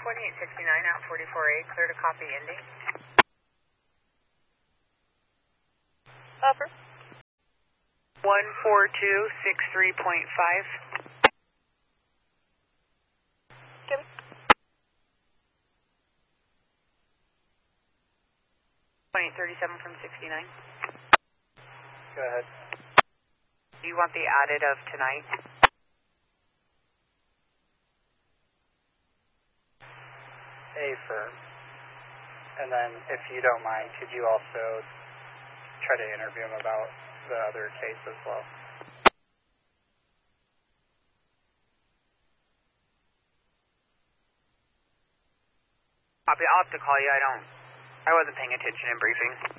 2869 out 44A, clear to copy ending. Upper. 14263.5. Give me. 2837 from 69. Go ahead. Do you want the added of tonight? A firm. And then, if you don't mind, could you also try to interview him about the other case as well? Copy. I'll have to call you. I wasn't paying attention in briefing.